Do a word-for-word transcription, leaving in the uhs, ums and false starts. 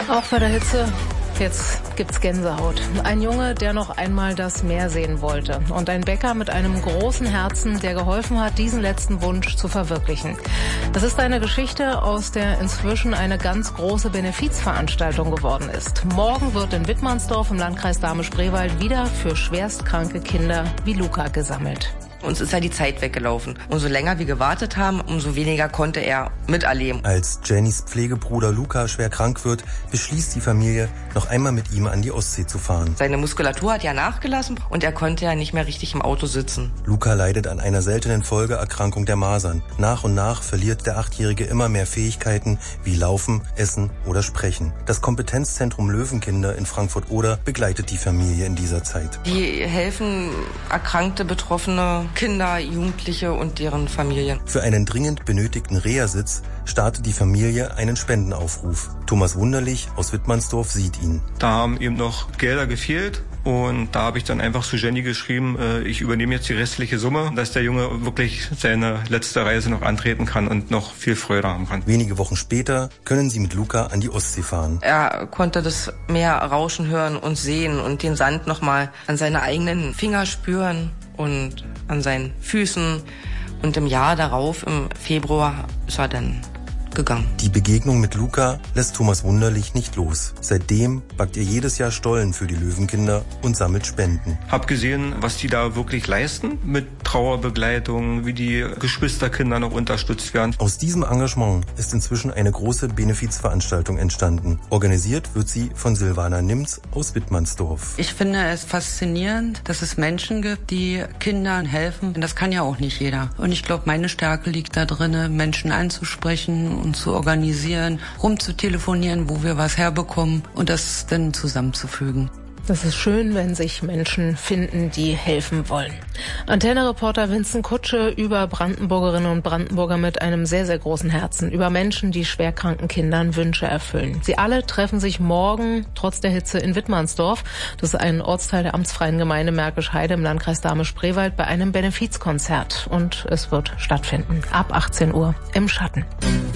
Auch bei der Hitze. Jetzt gibt's Gänsehaut. Ein Junge, der noch einmal das Meer sehen wollte. Und ein Bäcker mit einem großen Herzen, der geholfen hat, diesen letzten Wunsch zu verwirklichen. Das ist eine Geschichte, aus der inzwischen eine ganz große Benefizveranstaltung geworden ist. Morgen wird in Wittmannsdorf im Landkreis Dahme-Spreewald wieder für schwerstkranke Kinder wie Luca gesammelt. Uns ist ja die Zeit weggelaufen. Umso länger wir gewartet haben, umso weniger konnte er miterleben. Als Jennys Pflegebruder Luca schwer krank wird, beschließt die Familie, noch einmal mit ihm an die Ostsee zu fahren. Seine Muskulatur hat ja nachgelassen und er konnte ja nicht mehr richtig im Auto sitzen. Luca leidet an einer seltenen Folgeerkrankung der Masern. Nach und nach verliert der Achtjährige immer mehr Fähigkeiten wie Laufen, Essen oder Sprechen. Das Kompetenzzentrum Löwenkinder in Frankfurt-Oder begleitet die Familie in dieser Zeit. Die helfen erkrankte, betroffene Kinder, Jugendliche und deren Familien. Für einen dringend benötigten Reha-Sitz startet die Familie einen Spendenaufruf. Thomas Wunderlich aus Wittmannsdorf sieht ihn. Da haben eben noch Gelder gefehlt und da habe ich dann einfach zu Jenny geschrieben, äh, ich übernehme jetzt die restliche Summe, dass der Junge wirklich seine letzte Reise noch antreten kann und noch viel Freude haben kann. Wenige Wochen später können sie mit Luca an die Ostsee fahren. Er konnte das Meer rauschen hören und sehen und den Sand nochmal an seine eigenen Finger spüren und an seinen Füßen. Und im Jahr darauf, im Februar, ist er dann gegangen. Die Begegnung mit Luca lässt Thomas Wunderlich nicht los. Seitdem backt er jedes Jahr Stollen für die Löwenkinder und sammelt Spenden. Hab gesehen, was die da wirklich leisten mit Trauerbegleitung, wie die Geschwisterkinder noch unterstützt werden. Aus diesem Engagement ist inzwischen eine große Benefizveranstaltung entstanden. Organisiert wird sie von Silvana Nimz aus Wittmannsdorf. Ich finde es faszinierend, dass es Menschen gibt, die Kindern helfen. Das kann ja auch nicht jeder. Und ich glaube, meine Stärke liegt da drin, Menschen anzusprechen und zu organisieren, rumzutelefonieren, wo wir was herbekommen und das dann zusammenzufügen. Das ist schön, wenn sich Menschen finden, die helfen wollen. Antenne-Reporter Vincent Kutsche über Brandenburgerinnen und Brandenburger mit einem sehr, sehr großen Herzen. Über Menschen, die schwerkranken Kindern Wünsche erfüllen. Sie alle treffen sich morgen, trotz der Hitze, in Wittmannsdorf. Das ist ein Ortsteil der amtsfreien Gemeinde Märkisch-Heide im Landkreis Dahme-Spreewald bei einem Benefizkonzert. Und es wird stattfinden ab achtzehn Uhr im Schatten.